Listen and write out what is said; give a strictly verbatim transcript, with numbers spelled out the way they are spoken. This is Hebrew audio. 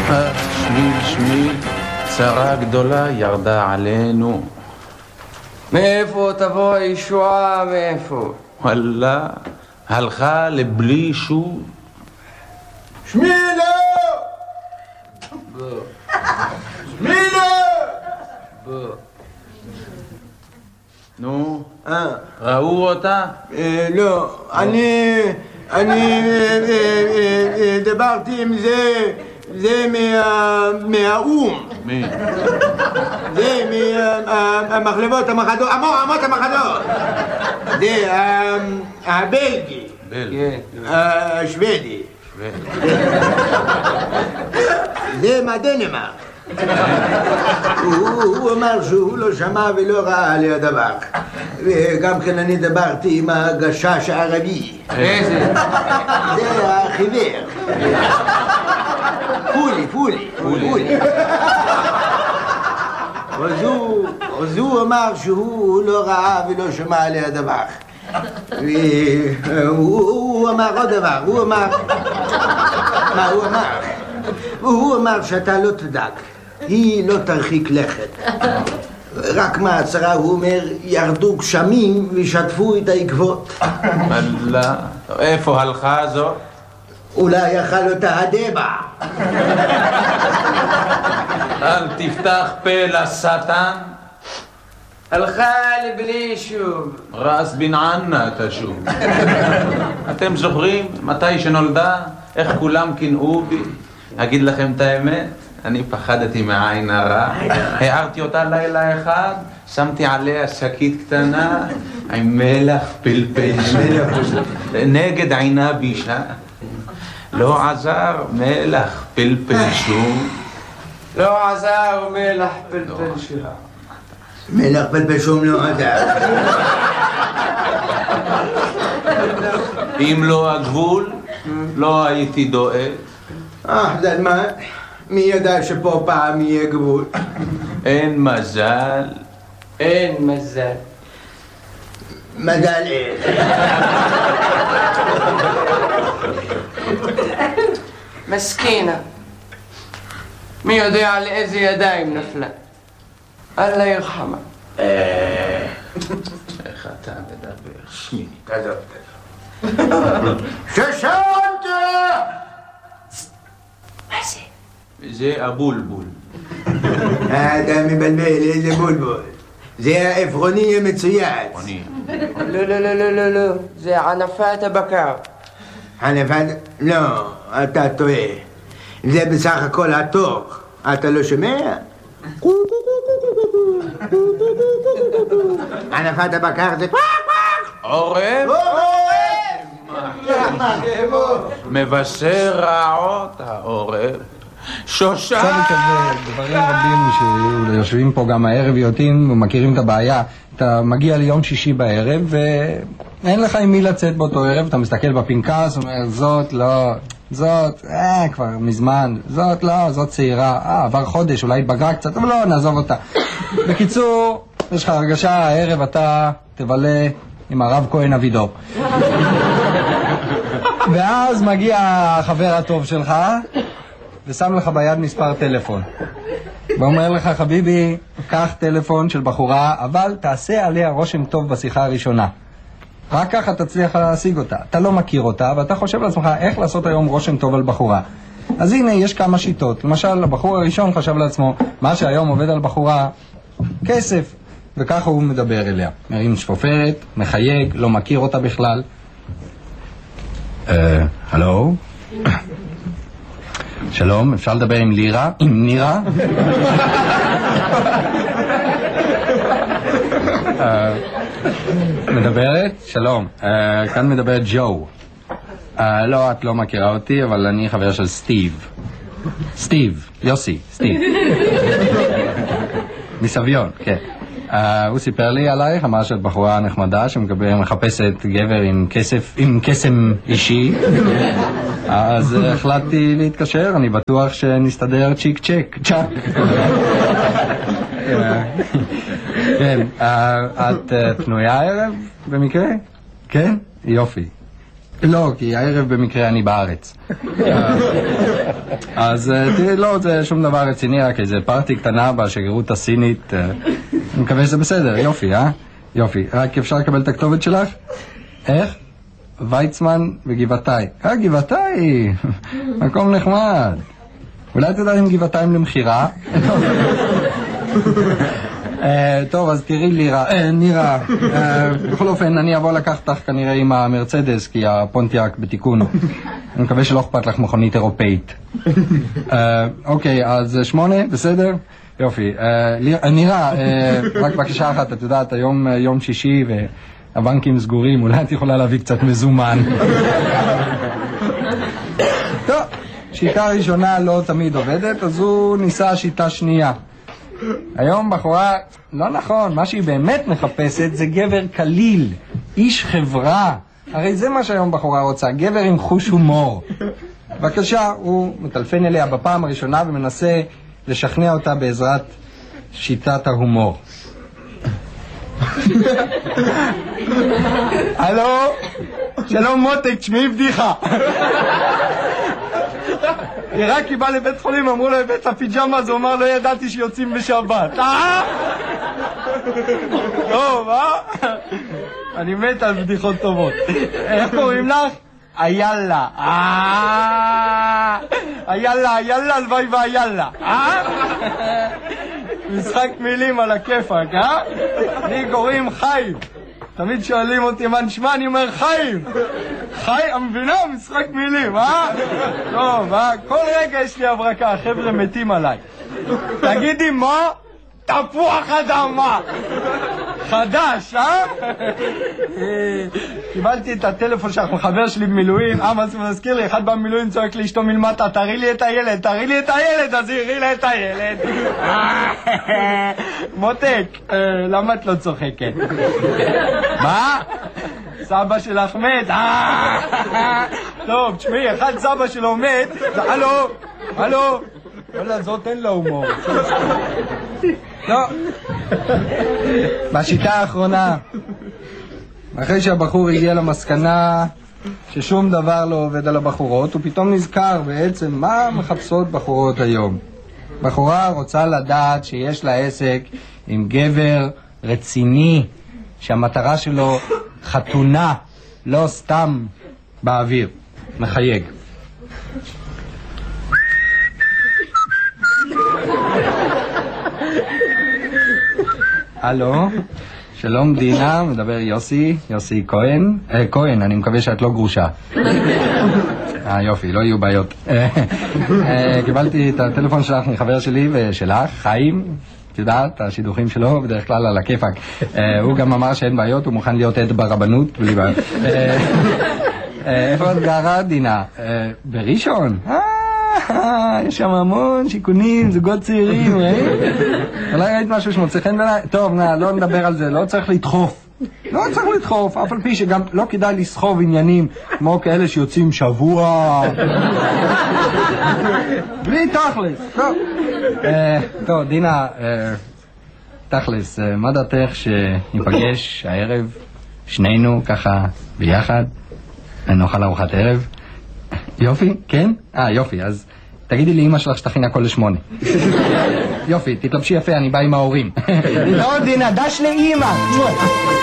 שמי שמי, צרה גדולה ירדה עלינו. מאיפה תבוא הישועה? מאיפה? וואלה, הלכה לבלי שוב. שמילה! שמילה! נו, ראו אותה? לא, אני... אני דיברתי עם זה... זה מהאום. מי? זה מהמחלבות המחדות, אמות המחדות. זה הבלגי. בלגי. השוודי. זה מהדנמרק. הוא אמר שהוא לא שמע ולא ראה על הדבר. וגם כן אני דיברתי עם הגשש הערבי. איזה? זה החיוור. פולי, פולי, פולי. אז הוא אמר שהוא לא ראה ולא שמע על הדבר. הוא אמר עוד דבר, הוא אמר... מה הוא אמר? הוא אמר שאתה לא תדאג, היא לא תרחיק לכת. רק מהצרה הוא אומר, ירדו גשמים ושטפו את העקבות. וואלה, איפה הלכה זו? אולי יאכל אותה הדבע. אל תפתח פה לשטן. הלכה לבלי שוב. רס בן ענה תשוב. אתם זוכרים מתי שנולדה? איך כולם קינאו בי? אגיד לכם את האמת, אני פחדתי מעין הרע. הערתי אותה לילה אחד, שמתי עליה שקית קטנה עם מלח פלפל נגד עינה בישה. לא עזר מלח פלפל שום. לא עזר מלח פלפל שום. מלח פלפל שום לא עזר. אם לא הגבול, לא הייתי דואג. אה, זה מה? מי ידע שפה פעם יהיה גבול? אין מזל. אין מזל. מזל אין. מסכינה. מי יודע על איזה ידיים נפלה? אללה ירחמה. איך אתה מדבר? שמי. תעזוב, תעזוב. ששנת! מה זה? זה הבולבול. אתה מבלבל, איזה בולבול. זה העפרוני המצויץ. אני. לא, לא, לא, לא, לא, לא. זה ענפת הבקר. ענפת... לא, אתה טועה. זה בסך הכל התוך. אתה לא שומע? ענפת הבקר זה קוואק קוואק! עורב? עורב! מבשר רעות העורב. שושן! צוות כזה, דברים רבים שיושבים פה גם הערב יודעים ומכירים את הבעיה. אתה מגיע ליום שישי בערב ואין לך עם מי לצאת באותו ערב, אתה מסתכל בפנקס ואומר זאת לא, זאת, אה כבר מזמן, זאת לא, זאת צעירה, אה עבר חודש, אולי התבגרה קצת, אבל לא, נעזוב אותה. בקיצור, יש לך הרגשה, הערב אתה תבלה עם הרב כהן אבידור. ואז מגיע החבר הטוב שלך ושם לך ביד מספר טלפון ואומר לך, חביבי, קח טלפון של בחורה, אבל תעשה עליה רושם טוב בשיחה הראשונה. רק ככה תצליח להשיג אותה. אתה לא מכיר אותה ואתה חושב לעצמך איך לעשות היום רושם טוב על בחורה. אז הנה, יש כמה שיטות. למשל, הבחור הראשון חשב לעצמו, מה שהיום עובד על בחורה, כסף. וככה הוא מדבר אליה. מרים שפופרת, מחייג, לא מכיר אותה בכלל. הלו? שלום, אפשר לדבר עם לירה? עם נירה? מדברת? שלום, כאן מדברת ג'ו. לא, את לא מכירה אותי, אבל אני חבר של סטיב. סטיב, יוסי, סטיב. מסביון, כן. הוא סיפר לי עלייך, אמר שאת בחורה נחמדה שמחפשת גבר עם כסף, עם קסם אישי. אז החלטתי להתקשר, אני בטוח שנסתדר צ'יק צ'ק, צ'ק. כן, את פנויה הערב במקרה? כן? יופי. לא, כי הערב במקרה אני בארץ. אז תראי, לא, זה שום דבר רציני, רק איזה פארטי קטנה בשגרירות הסינית. אני מקווה שזה בסדר, יופי, אה? יופי. רק אפשר לקבל את הכתובת שלך? איך? ויצמן וגבעתיים. אה, גבעתיים! מקום נחמד. אולי תדע עם גבעתיים למחירה? טוב, אז תראי לירה, נירה, בכל אופן אני אבוא לקחת אותך כנראה עם המרצדס, כי הפונטיאק בתיקון. אני מקווה שלא אכפת לך מכונית אירופאית. אוקיי, אז שמונה, בסדר? יופי. נירה, רק בקשה אחת, את יודעת, היום יום שישי והבנקים סגורים, אולי את יכולה להביא קצת מזומן. טוב, שיטה ראשונה לא תמיד עובדת, אז הוא ניסה שיטה שנייה. היום בחורה, לא נכון, מה שהיא באמת מחפשת זה גבר קליל, איש חברה. הרי זה מה שהיום בחורה רוצה, גבר עם חוש הומור. בבקשה, הוא מטלפן אליה בפעם הראשונה ומנסה לשכנע אותה בעזרת שיטת ההומור. הלו, שלום מותק, תשמעי בדיחה. היא רק היא באה לבית חולים, אמרו לו הבאת הפיג'מה, אז הוא אמר לא ידעתי שיוצאים בשבת. אה? טוב, אה? אני מת על בדיחות טובות. איך קוראים לך? אייללה. אה? אייללה, אייללה, הלוואי ואייללה. אה? משחק מילים על הכיפק, אה? לי קוראים חיים. תמיד שואלים אותי מה נשמע, אני אומר חיים. חיים, המבינה? משחק מילים, אה? טוב, אה? כל רגע יש לי הברקה, החבר'ה מתים עליי. תגידי מה? תפוח אדמה. חדש, אה? קיבלתי את הטלפון שלך מחבר שלי במילואים. אה, מה זה מזכיר לי? אחד במילואים צועק לאשתו מלמטה, תראי לי את הילד, תראי לי את הילד, אז הראי לה את הילד. מותק, למה את לא צוחקת? מה? סבא שלך מת? טוב, תשמעי, אחד סבא שלו מת, הלו, הלו. וואלה, זאת אין לה הומור. לא. בשיטה האחרונה, אחרי שהבחור הגיע למסקנה ששום דבר לא עובד על הבחורות, הוא פתאום נזכר בעצם מה מחפשות בחורות היום. בחורה רוצה לדעת שיש לה עסק עם גבר רציני, שהמטרה שלו חתונה, לא סתם באוויר, מחייג. הלו, שלום דינה, מדבר יוסי, יוסי כהן, אה, כהן, אני מקווה שאת לא גרושה. אה, יופי, לא יהיו בעיות. קיבלתי את הטלפון שלך מחבר שלי ושלך, חיים, את יודעת, השידוכים שלו בדרך כלל על הכיפק. הוא גם אמר שאין בעיות, הוא מוכן להיות עד ברבנות, בלי בעיות. איפה את גרה, דינה? בראשון? יש שם המון שיכונים, זוגות צעירים, ראית? אולי ראית משהו שמוצא חן בעיניי? טוב, לא נדבר על זה, לא צריך לדחוף. לא צריך לדחוף, אף על פי שגם לא כדאי לסחוב עניינים כמו כאלה שיוצאים שבוע. בלי תכלס. טוב, טוב, דינה, תכלס, מה דעתך שניפגש הערב שנינו ככה ביחד ונאכל ארוחת ערב? יופי, כן? אה, יופי, אז תגידי לאמא שלך שתכין הכל לשמונה. יופי, תתלבשי יפה, אני בא עם ההורים. לא, דינה, דש לאמא.